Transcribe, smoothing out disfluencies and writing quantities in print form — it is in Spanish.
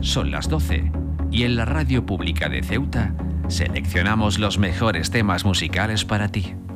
Son las 12 y en la radio pública de Ceuta seleccionamos los mejores temas musicales para ti.